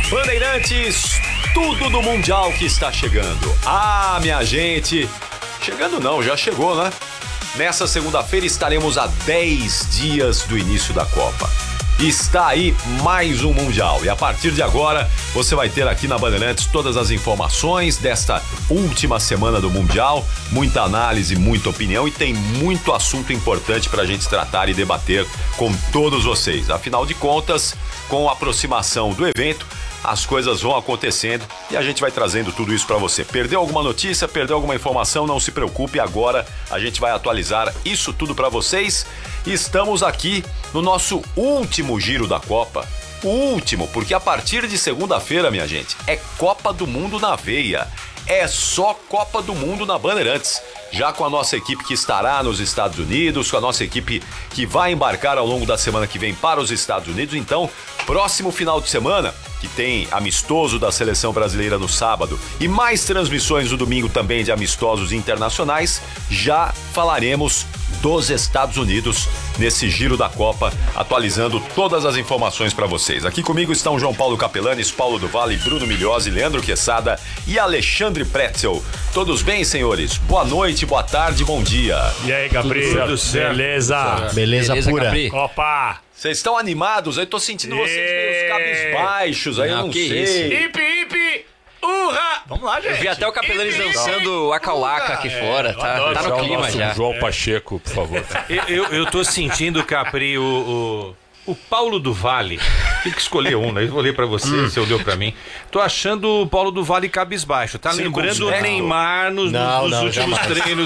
Bandeirantes, tudo do Mundial que está chegando. Ah, minha gente, chegando não, já chegou, né? Nessa segunda-feira estaremos a 10 dias do início da Copa. Está aí mais um Mundial e a partir de agora você vai ter aqui na Bandeirantes todas as informações desta última semana do Mundial, muita análise, muita opinião e tem muito assunto importante para a gente tratar e debater com todos vocês. Afinal de contas, com a aproximação do evento, as coisas vão acontecendo e a gente vai trazendo tudo isso para você. Perdeu alguma notícia, perdeu alguma informação, não se preocupe, agora a gente vai atualizar isso tudo para vocês. Estamos aqui no nosso último giro da Copa. O último, porque a partir de segunda-feira, minha gente, é Copa do Mundo na veia. É só Copa do Mundo na Bandeirantes. Já com a nossa equipe que estará nos Estados Unidos, com a nossa equipe que vai embarcar ao longo da semana que vem para os Estados Unidos. Então, próximo final de semana, que tem amistoso da Seleção Brasileira no sábado e mais transmissões no domingo também de amistosos internacionais, já falaremos dos Estados Unidos nesse giro da Copa, atualizando todas as informações para vocês. Aqui comigo estão João Paulo Capelanes, Paulo do Vale, Bruno Milhose, Leandro Quesada e Alexandre Pretzel. Todos bem, senhores? Boa noite, boa tarde, bom dia. E aí, Capri? Beleza? Beleza pura. Capri? Opa! Vocês estão animados? Eu tô sentindo vocês meio cabisbaixos aí, eu não sei. Hippie! Urra! Vamos lá, gente. Eu vi até o Capelanes dançando o Waka aqui fora, tá no clima já. João Pacheco, por favor. Eu tô sentindo, Capri, o Paulo do Vale. Tem que escolher um, né? Eu vou ler pra você, você olhou pra mim. Tô achando o Paulo do Vale cabisbaixo. Tá lembrando o Neymar nos últimos jamais. treinos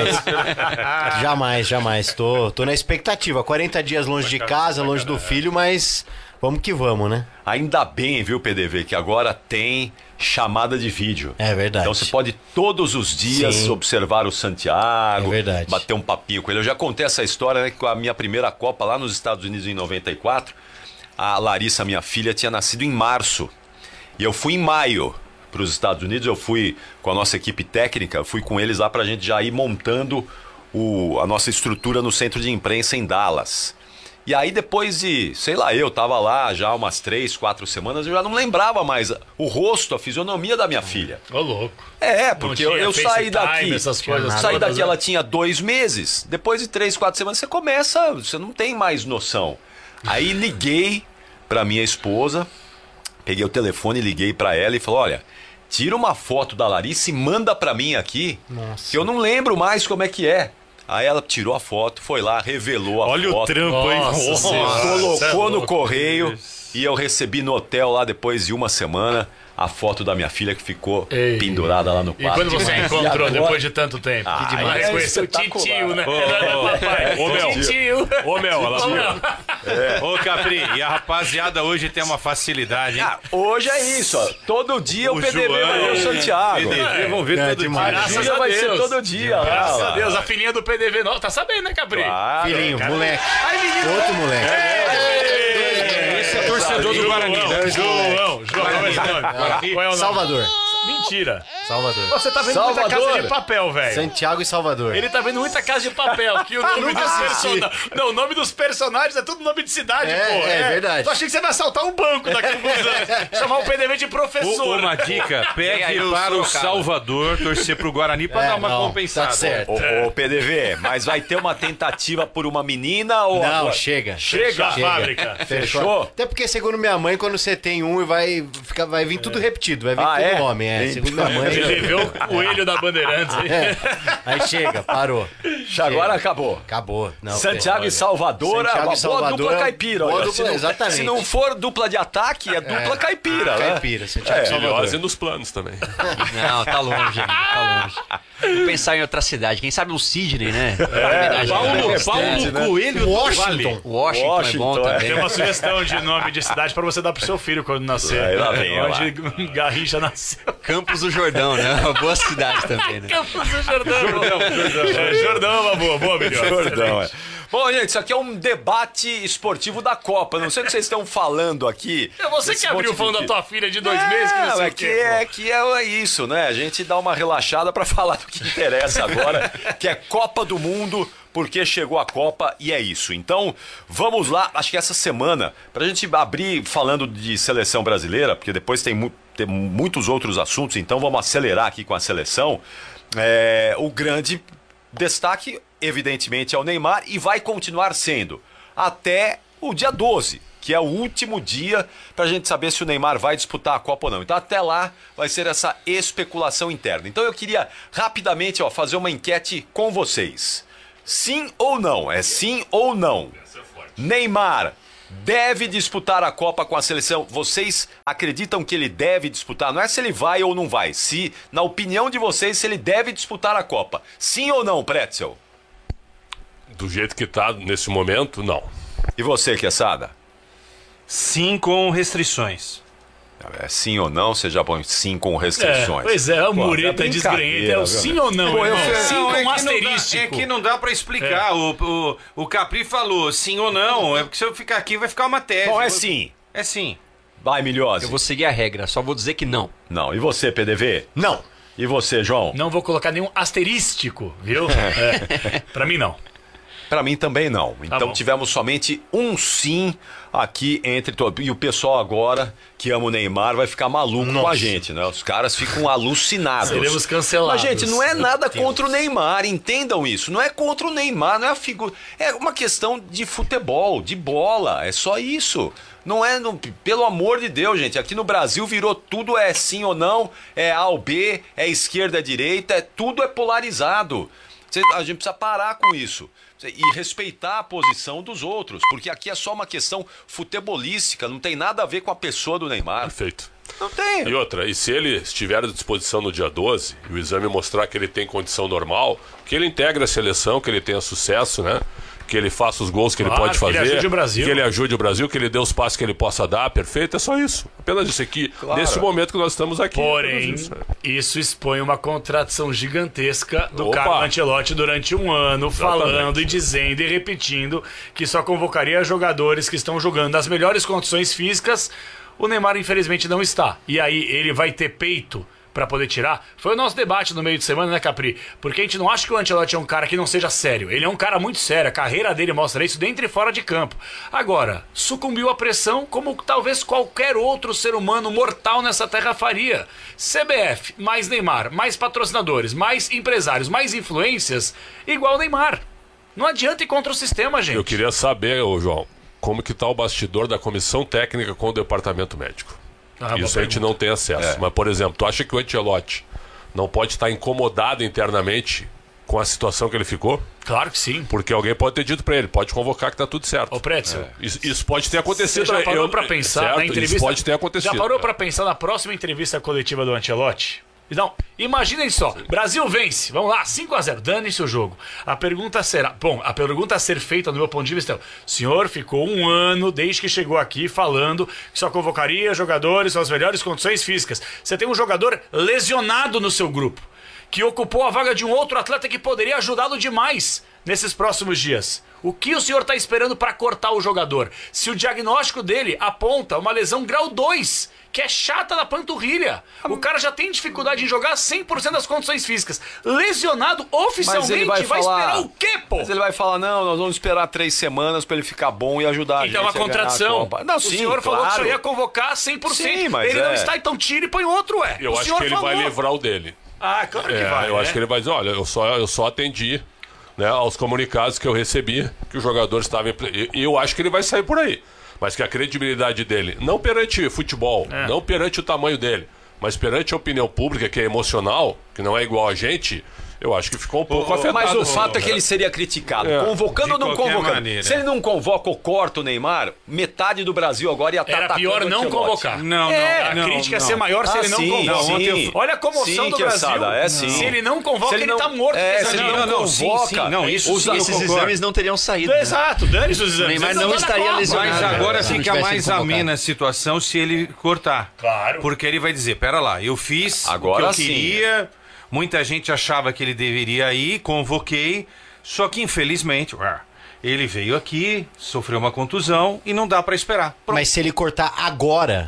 aí. Jamais. Tô na expectativa. 40 dias longe de casa, longe do filho, mas vamos que vamos, né? Ainda bem, viu, PDV, que agora tem chamada de vídeo. É verdade. Então você pode todos os dias Sim. observar o Santiago, É verdade. bater um papinho com ele. Eu já contei essa história, né, que com a minha primeira Copa lá nos Estados Unidos em 94, a Larissa, minha filha, tinha nascido em março. E eu fui em maio para os Estados Unidos, eu fui com a nossa equipe técnica, fui com eles lá pra gente já ir montando a nossa estrutura no centro de imprensa em Dallas. E aí depois de, sei lá, eu tava lá já umas 3, 4 semanas, eu já não lembrava mais o rosto, a fisionomia da minha filha. Ô, louco. É, porque eu saí daqui, essas coisas saí todas, daqui, né? ela tinha 2 meses. Depois de 3, 4 semanas você não tem mais noção. Aí liguei pra minha esposa, peguei o telefone, liguei pra ela e falei, olha, tira uma foto da Larissa e manda pra mim aqui, que eu não lembro mais como é que é. Aí ela tirou a foto, foi lá, revelou a foto. Olha o trampo, hein? Colocou no correio e eu recebi no hotel lá depois de uma semana a foto da minha filha que ficou pendurada lá no E quarto. quando você encontrou, agora? depois de tanto tempo? Ah, que demais. é Conheceu o espetacular. titio, né? Ô, Mel. Titio. Ô, Mel, Ô, Capri, e a rapaziada hoje tem uma facilidade, hein? Ah, hoje é isso, ó. Todo dia o PDV vai ver o Santiago. PDV, vão ver todo demais. dia. A Graças Júlia a vai Deus. ser todo dia. lá, Graças lá. a Deus, a filhinha do PDV novo. Tá sabendo, né, Capri? Claro. Filhinho, moleque. Ai, menino. Outro moleque. Esse é torcedor do Guarani. João. Qual é o nome? Salvador. Mentira. Salvador. Você tá vendo muita Salvador. Casa de Papel, velho. Santiago e Salvador. Ele tá vendo muita Casa de Papel, que o nome dos personagens... Não, o nome dos personagens é tudo nome de cidade, É, pô. é verdade. Eu achei que você vai assaltar um banco daqui a alguns anos. Chamar o PDV de professor. Uma dica, pegue aí, para o Sorocaba. Salvador, torcer pro Guarani pra dar uma não, compensada. tá certo. Ô, PDV, mas vai ter uma tentativa por uma menina ou... Não, agora? chega. Chega a fábrica. Fechou? Até porque, segundo minha mãe, quando você tem um, vai vir tudo repetido. Vai vir Ah, tudo é? nome. Segundo minha mãe. Ele vê o coelho da Bandeirantes. Aí chega, parou. Agora acabou. Acabou. Não, Santiago e Salvador, Santiago uma e Salvador boa dupla é caipira. boa olha. dupla, Se não- exatamente. Se não for dupla de ataque, é dupla caipira. né? Caipira, Santiago e Melhores Salvador. nos planos também. Não, tá longe, amigo, tá longe. Vou pensar em outra cidade, quem sabe um Sidney, né? Paulo Coelho do Vale. Washington. Washington é bom Washington, também. Tem uma sugestão de nome de cidade pra você dar pro seu filho quando nascer. Aí lá vem, Onde Garrincha nasceu. Campos do Jordão, né? Uma boa cidade também, né? Campos do Jordão. Jordão é uma boa, melhor. Jordão, é. Bom, gente, isso aqui é um debate esportivo da Copa. Não sei o que vocês estão falando aqui. É você Esse que abriu monte de falando da que- tua filha de 2 meses, que não sei o quê, pô. é isso, né? A gente dá uma relaxada pra falar do que interessa agora, que é Copa do Mundo, porque chegou a Copa e é isso. Então, vamos lá. Acho que essa semana, pra gente abrir falando de seleção brasileira, porque depois tem muitos outros assuntos, então vamos acelerar aqui com a seleção. O grande destaque, evidentemente, é o Neymar e vai continuar sendo até o dia 12, que é o último dia pra gente saber se o Neymar vai disputar a Copa ou não. Então até lá vai ser essa especulação interna. Então eu queria rapidamente fazer uma enquete com vocês. Sim ou não? É sim ou não? Neymar deve disputar a Copa com a seleção. Vocês acreditam que ele deve disputar? Não é se ele vai ou não vai. Se, na opinião de vocês, se ele deve disputar a Copa. Sim ou não, Pretzel? Do jeito que tá nesse momento, não. E você, Quesada? Sim, com restrições. É sim ou não, você já põe sim com restrições. Pois é, a mureta desgrenhenta é o sim ou não, irmão. Sim com asterístico. É que não dá pra explicar. O Capri falou sim ou não. É porque se eu ficar aqui vai ficar uma tese. Bom, é sim. É sim. Vai, Milhose. Eu vou seguir a regra, só vou dizer que não. Não. E você, PDV? Não. E você, João? Não vou colocar nenhum asterístico, viu? Pra mim, não. Pra mim também não. Então bom. tivemos somente um sim aqui entre todos. E o pessoal agora que ama o Neymar vai ficar maluco com a gente, né? Os caras ficam alucinados. Seremos cancelados. Mas, gente, não é nada contra o Neymar, entendam isso. Não é contra o Neymar, não é a figura. É uma questão de futebol, de bola. É só isso. Não é, pelo amor de Deus, gente. Aqui no Brasil virou tudo é sim ou não, é A ou B, é esquerda, é direita, tudo é polarizado. A gente precisa parar com isso e respeitar a posição dos outros, porque aqui é só uma questão futebolística, não tem nada a ver com a pessoa do Neymar. Perfeito. Não tem. E outra, e se ele estiver à disposição no dia 12 e o exame mostrar que ele tem condição normal, que ele integre a seleção, que ele tenha sucesso, né? Que ele faça os gols que ele pode fazer, que ele ajude o Brasil. que ele ajude o Brasil, que ele dê os passos que ele possa dar, perfeito, é só isso. Apenas isso aqui, nesse momento que nós estamos aqui. Porém, isso expõe uma contradição gigantesca do Carlo Ancelotti durante um ano, falando e dizendo e repetindo que só convocaria jogadores que estão jogando nas melhores condições físicas. O Neymar, infelizmente, não está. E aí, ele vai ter peito pra poder tirar? Foi o nosso debate no meio de semana, né, Capri? Porque a gente não acha que o Ancelotti é um cara que não seja sério. Ele é um cara muito sério. A carreira dele mostra isso dentro e fora de campo. Agora, sucumbiu à pressão como talvez qualquer outro ser humano mortal nessa terra faria. CBF, mais Neymar, mais patrocinadores, mais empresários, mais influências, igual Neymar. Não adianta ir contra o sistema, gente. Eu queria saber, João, como que tá o bastidor da comissão técnica com o departamento médico. Isso a gente não tem acesso. Mas, por exemplo, tu acha que o Ancelotti não pode estar incomodado internamente com a situação que ele ficou? Claro que sim. Porque alguém pode ter dito pra ele, pode convocar que tá tudo certo. Ô, Pretzel. Isso pode ter acontecido. Você já parou pra pensar na entrevista? Isso pode ter acontecido. Já parou pra pensar na próxima entrevista coletiva do Ancelotti? Então, imaginem só, Brasil vence, vamos lá, 5-0, dane-se o jogo. A pergunta será, a pergunta a ser feita do meu ponto de vista é, o senhor ficou um ano, desde que chegou aqui, falando que só convocaria jogadores com as melhores condições físicas. Você tem um jogador lesionado no seu grupo, que ocupou a vaga de um outro atleta que poderia ajudá-lo demais nesses próximos dias. O que o senhor está esperando para cortar o jogador? Se o diagnóstico dele aponta uma lesão grau 2, que é chata da panturrilha. O cara já tem dificuldade em jogar 100% das condições físicas. Lesionado oficialmente, ele vai esperar o quê, pô? Mas ele vai falar, não, nós vamos esperar 3 semanas pra ele ficar bom e ajudar a gente. Então é uma contradição. Não, o sim, senhor falou que claro. só ia convocar 100%. Sim, mas ele não está, então tira e põe outro, ué. Eu o acho senhor que ele falou. vai livrar o dele. Ah, claro que vai. Eu acho que ele vai dizer, olha, eu só atendi, né, aos comunicados que eu recebi que o jogador estava e eu acho que ele vai sair por aí. Mas que a credibilidade dele, não perante futebol, não perante o tamanho dele, mas perante a opinião pública, que é emocional, que não é igual a gente, eu acho que ficou um pouco afetado. Mas o fato é que ele seria criticado. Convocando ou não convocando? Maneira. Se ele não convoca ou corta o Neymar, metade do Brasil agora ia estar Era pior não convocar. Não, a crítica ia ser maior se ele não convoca. Sim. Olha a comoção do Brasil. Se ele não convoca, ele tá morto. Se ele não convoca, Esses exames não teriam saído. Exato, dane-se os O exames. Neymar não estaria lesionado. Mas agora Se não fica tivesse mais convocado. amena a situação se ele cortar. Claro. Porque ele vai dizer, pera lá, eu fiz Agora o que eu queria, muita gente achava que ele deveria ir, convoquei, só que infelizmente ele veio aqui, sofreu uma contusão e não dá pra esperar. Pronto. Mas se ele cortar agora,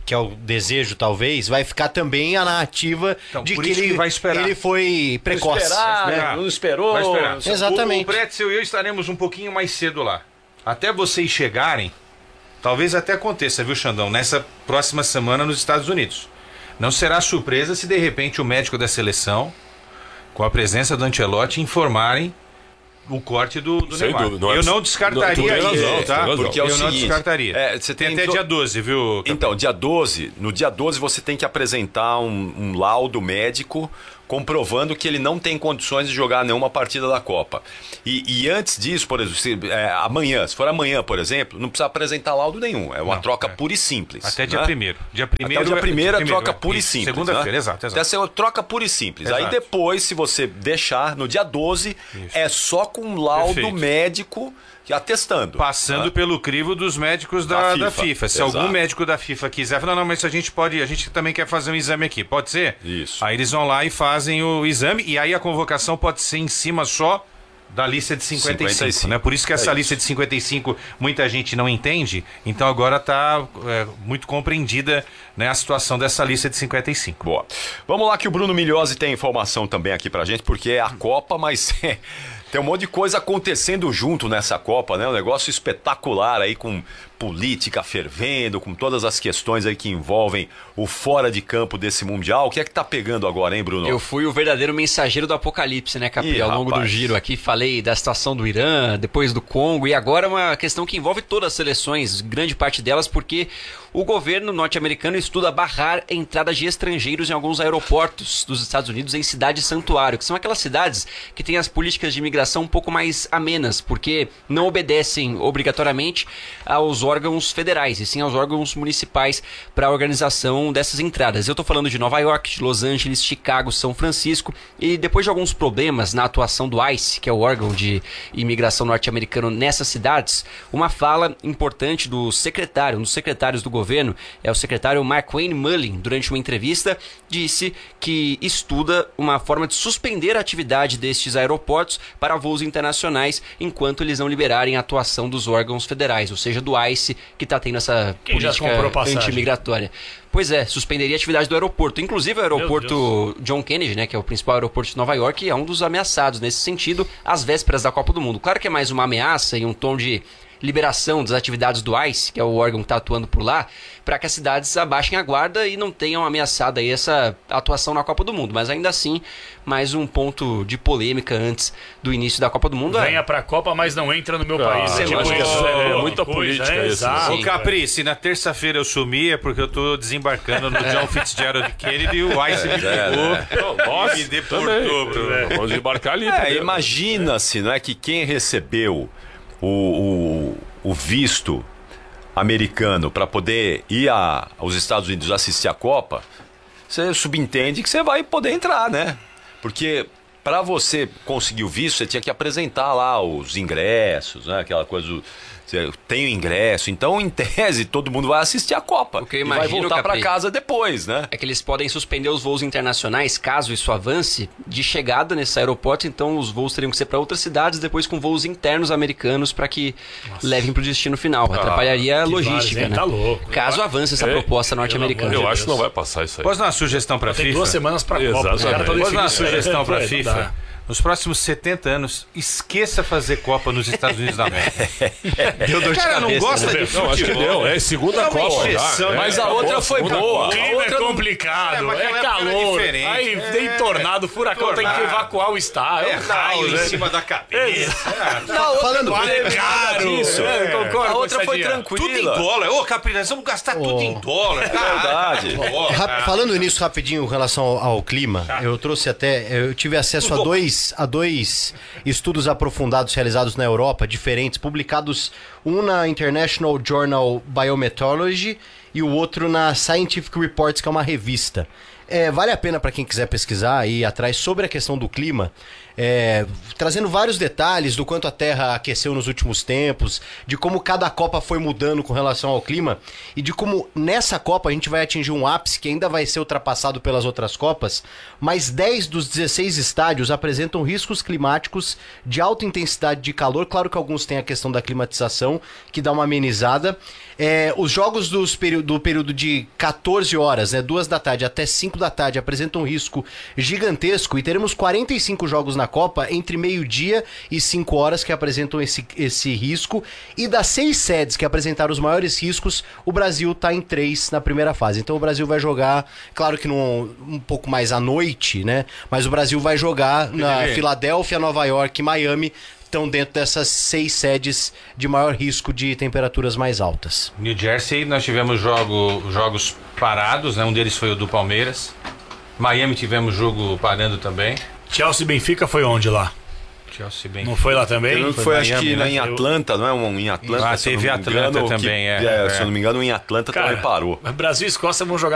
que é o desejo talvez, vai ficar também a narrativa de por que isso ele, que vai esperar. ele foi precoce. Não esperou. Vai esperar. Exatamente. O Pretzel e eu estaremos um pouquinho mais cedo lá. Até vocês chegarem, talvez até aconteça, viu, Xandão? Nessa próxima semana nos Estados Unidos. Não será surpresa se de repente o médico da seleção, com a presença do Ancelotti, informarem o corte do Sem Neymar. dúvida, não é Eu não tu descartaria tem razão, isso, tem tá? razão. Porque é o eu não seguinte, descartaria. você tem tem até do- dia 12, viu? Então, dia 12, no dia 12 você tem que apresentar um laudo médico comprovando que ele não tem condições de jogar nenhuma partida da Copa. E antes disso, por exemplo, se for amanhã, por exemplo, não precisa apresentar laudo nenhum. É uma troca pura e simples. Até dia né? 1º. Dia 1º Até o dia 1º é troca é. pura e Isso, simples. Segunda-feira, né? exato. Até ser troca pura e simples. Exato. Aí depois, se você deixar, no dia 12, é só com laudo Perfeito. médico atestando. Passando né? pelo crivo dos médicos da FIFA. Se Exato. algum médico da FIFA quiser falar, não, mas a gente também quer fazer um exame aqui, pode ser? Isso. Aí eles vão lá e fazem o exame, e aí a convocação pode ser em cima só da lista de 55, né? Por isso que essa lista de 55 muita gente não entende, então agora está muito compreendida, né, a situação dessa lista de 55. Boa. Vamos lá que o Bruno Migliosi tem informação também aqui pra gente, porque é a Copa, mas tem um monte de coisa acontecendo junto nessa Copa, né? Um negócio espetacular aí com política fervendo, com todas as questões aí que envolvem o fora de campo desse Mundial. O que é que tá pegando agora, hein, Bruno? Eu fui o verdadeiro mensageiro do apocalipse, né, Capri? Ih, Ao longo do rapaz. giro aqui, falei da situação do Irã, depois do Congo, e agora uma questão que envolve todas as seleções, grande parte delas, porque o governo norte-americano estuda barrar a entrada de estrangeiros em alguns aeroportos dos Estados Unidos em cidades santuário, que são aquelas cidades que têm as políticas de imigração um pouco mais amenas, porque não obedecem obrigatoriamente aos órgãos federais, e sim aos órgãos municipais para a organização dessas entradas. Eu estou falando de Nova York, de Los Angeles, Chicago, São Francisco, e depois de alguns problemas na atuação do ICE, que é o órgão de imigração norte-americano nessas cidades, uma fala importante do secretário, um dos secretários do governo, é o secretário Markwayne Mullin, durante uma entrevista, disse que estuda uma forma de suspender a atividade destes aeroportos para voos internacionais enquanto eles não liberarem a atuação dos órgãos federais, ou seja, do ICE, que está tendo essa Quem já comprou política passagem? antimigratória. Pois é, suspenderia a atividade do aeroporto. Inclusive o aeroporto John Kennedy, né, que é o principal aeroporto de Nova York, é um dos ameaçados nesse sentido, às vésperas da Copa do Mundo. Claro que é mais uma ameaça e um tom de liberação das atividades do ICE, que é o órgão que está atuando por lá, para que as cidades abaixem a guarda e não tenham ameaçado aí essa atuação na Copa do Mundo. Mas ainda assim, mais um ponto de polêmica antes do início da Copa do Mundo. Venha pra Copa, mas não entra no meu país. eu tipo acho que isso. é muita coisa, política isso, né? exato. Ô Capri, se na terça-feira eu sumir é porque eu tô desembarcando no John Fitzgerald Kennedy e o Ice me pegou Nossa, e me deportou, Bruno. Vamos embarcar ali. primeiro. Imagina-se, não é, que quem recebeu o visto americano para poder ir aos Estados Unidos assistir a Copa, você subentende que você vai poder entrar, né? Porque para você conseguir o visto, você tinha que apresentar lá os ingressos, né? Aquela coisa do... Você tem o ingresso, então em tese todo mundo vai assistir a Copa O que eu e vai imagino, voltar para Capri, casa depois, né? é que eles podem suspender os voos internacionais, caso isso avance, de chegada nesse aeroporto, então os voos teriam que ser para outras cidades, depois com voos internos americanos para que levem para o destino final. Atrapalharia a logística, várzea, né? tá louco. Caso avance essa proposta norte-americana. Eu acho que não vai passar isso aí. Posso dar uma sugestão pra Tem FIFA? 2 semanas pra Copa. Os Exatamente. caras estão Posso dar uma definindo sugestão pra Não FIFA? dá. Nos próximos 70 anos, esqueça fazer Copa nos Estados Unidos da América. Deu dor de Cara, não cabeça, gosta né? de futebol. Não, acho que deu. É segunda É uma Copa. injeção, já. Mas a acabou outra foi segunda boa. Copa. O clima é complicado, mas é naquela época era calor, diferente. aí tem tornado, furacão, tem que Tornado. evacuar o estádio. É raio em né? cima da cabeça. Falando É caro. disso, Concordo a com outra essa foi dia. Tudo em tranquila. dólar. Ô, Capri, nós vamos gastar tudo em dólar. Verdade. Falando nisso rapidinho em relação ao clima, eu trouxe eu tive acesso a dois estudos aprofundados realizados na Europa, diferentes, publicados, um na International Journal Biometeorology e o outro na Scientific Reports, que é uma revista. Vale a pena para quem quiser pesquisar e ir atrás sobre a questão do clima, trazendo vários detalhes do quanto a Terra aqueceu nos últimos tempos, de como cada Copa foi mudando com relação ao clima e de como nessa Copa a gente vai atingir um ápice que ainda vai ser ultrapassado pelas outras Copas, mas 10 dos 16 estádios apresentam riscos climáticos de alta intensidade de calor. Claro que alguns têm a questão da climatização, que dá uma amenizada. Os jogos do período de 14 horas, 2 da tarde até 5 da tarde, apresentam um risco gigantesco e teremos 45 jogos na Copa entre meio-dia e 5 horas que apresentam esse risco. E das 6 sedes que apresentaram os maiores riscos, o Brasil está em 3 na primeira fase. Então o Brasil vai jogar, claro que um pouco mais à noite, né? Mas o Brasil vai jogar na Filadélfia, Nova York e Miami. Estão dentro dessas 6 sedes de maior risco de temperaturas mais altas. New Jersey, nós tivemos jogos parados, né? Um deles foi o do Palmeiras. Miami tivemos jogo parando também. Chelsea e Benfica foi onde lá? Chelsea Benfica. Não foi lá também? Foi Miami, acho que né? em Atlanta, não é? Em Atlanta. Teve Atlanta também, Se eu não me engano, em Atlanta também parou. Brasil e Escócia vão jogar